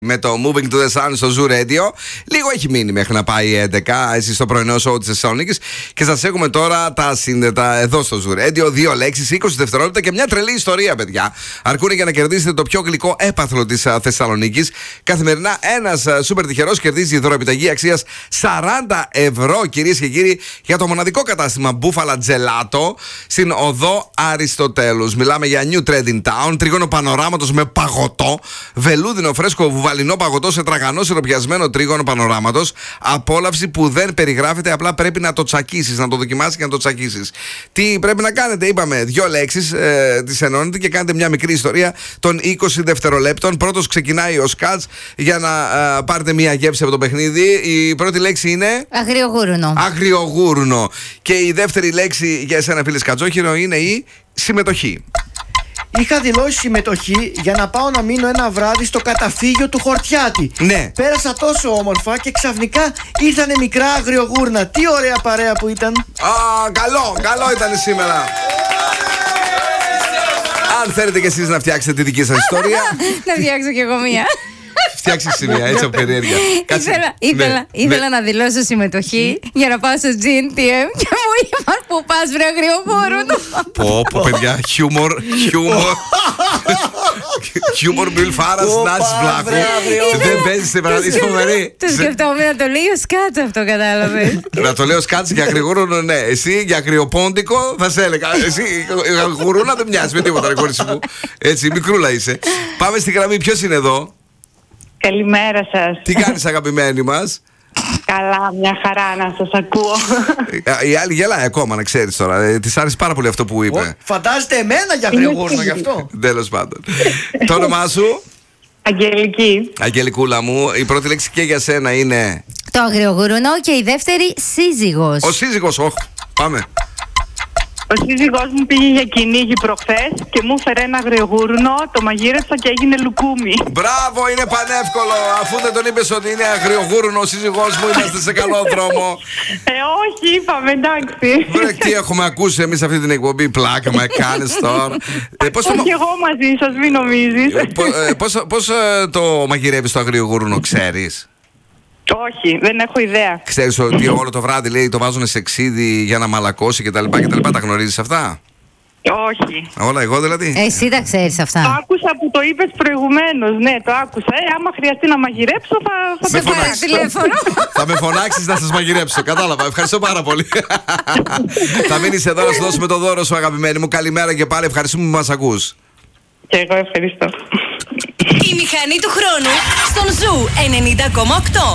Με το Moving to the Sun στο Zoo Radio. Λίγο έχει μείνει μέχρι να πάει 11. Εσείς στο πρωινό show της Θεσσαλονίκης. Και σας έχουμε τώρα τα σύνδετα εδώ στο Zoo Radio. 2 λέξεις, 20 δευτερόλεπτα και μια τρελή ιστορία, παιδιά. Αρκούν για να κερδίσετε το πιο γλυκό έπαθλο της Θεσσαλονίκης. Καθημερινά ένας σούπερ τυχερός κερδίζει δωροεπιταγή αξίας 40 ευρώ, κυρίες και κύριοι, για το μοναδικό κατάστημα Μπούφαλα Τζελάτο στην οδό Αριστοτέλους. Μιλάμε για New Trading Town, τρίγωνο πανοράματος με παγωτό, βελούδινο φρέσκο βουβαλινό παγωτό σε τραγανό σιροπιασμένο τρίγωνο πανοράματος. Απόλαυση που δεν περιγράφεται, απλά πρέπει να το τσακίσεις, να το δοκιμάσεις και να το τσακίσεις. Τι πρέπει να κάνετε, είπαμε, 2 λέξεις, τις ενώνετε και κάνετε μια μικρή ιστορία των 20 δευτερολέπτων. Πρώτος ξεκινάει ο Σκάτς για να πάρετε μια γεύση από το παιχνίδι. Η πρώτη λέξη είναι αγριογούρουνο. Αγριογούρουνο. Και η δεύτερη λέξη για εσένα, φίλε Σκατζόχυρο, είναι η συμμετοχή. Είχα δηλώσει συμμετοχή για να πάω να μείνω ένα βράδυ στο καταφύγιο του Χορτιάτη. Ναι. Πέρασα τόσο όμορφα και ξαφνικά ήρθανε μικρά αγριογούρνα. Τι ωραία παρέα που ήταν. Καλό ήταν σήμερα. Αν θέλετε κι εσείς να φτιάξετε τη δική σας ιστορία, Να φτιάξω κι εγώ μία. φτιάξεις σημεία έτσι από περιέργεια. Ήθελα να δηλώσω συμμετοχή για να πάω στο GNTM και μου είπαν που πας βρε αγριογούρουνο. Πω παιδιά, χιούμορ μπιλφάρας Νάτς Βλάχου. Δεν παίζεις σε παράδειγμα, είσαι φοβερή. Το σκεφτόμουν να το λέει ο Σκάτς αυτό, κατάλαβες. Να το λέω Σκάτς για αγριογούρουνο, ναι. Εσύ για αγριοπόντικο θα σε έλεγα. Εσύ αγριογούρουνο δεν μοιάζει με τίποτα, ρε κόρηση μου. Έτσι, μικρούλα είσαι. Πάμε στη γραμμή, ποιος είναι εδώ? Καλημέρα σας. Τι κάνεις, αγαπημένη μας? Καλά, μια χαρά να σας ακούω. Η άλλη γελάει ακόμα, να ξέρεις τώρα. Της άρεσε πάρα πολύ αυτό που είπε. Φαντάζεται εμένα για αγριογούρνο γι' αυτό. Τέλος πάντων. Το όνομά σου? Αγγελική. Αγγελικούλα μου, η πρώτη λέξη και για σένα είναι Το αγριογούρουνο και η δεύτερη σύζυγος. ο σύζυγος. Πάμε. Ο σύζυγός μου πήγε για κυνήγι προχθές και μου έφερε ένα αγριογούρουνο, το μαγείρεψα και έγινε λουκούμι. Μπράβο, είναι πανεύκολο. Αφού δεν τον είπες ότι είναι αγριογούρουνο ο σύζυγός μου, είμαστε σε καλό δρόμο. Όχι, είπαμε, εντάξει. Βρε, τι έχουμε ακούσει εμείς αυτή την εκπομπή, πλάκα με κάνεις τώρα. Όχι εγώ μαζί σας, μην νομίζεις. Πώς το μαγειρεύεις το αγριογούρουνο, ξέρεις? Όχι, δεν έχω ιδέα. Ξέρεις ότι όλο το βράδυ λέει το βάζουν σε ξύδι για να μαλακώσει κτλ. Τα γνωρίζεις αυτά? Όχι. Όλα εγώ δηλαδή. Εσύ τα ξέρεις Το αυτά. άκουσα που το είπες προηγουμένως, ναι, το άκουσα. Άμα χρειαστεί να μαγειρέψω θα Με το φωνάξεις. φωνάξω. Τηλέφωνο. Θα με φωνάξεις να σας μαγειρέψω. Κατάλαβα. Ευχαριστώ πάρα πολύ. Θα μείνεις εδώ να σου δώσουμε το δώρο σου, αγαπημένη μου. Καλημέρα και πάλι. Ευχαριστούμε που μας ακούς. Και εγώ ευχαριστώ. Η μηχανή του χρόνου στον Ζου 90,8.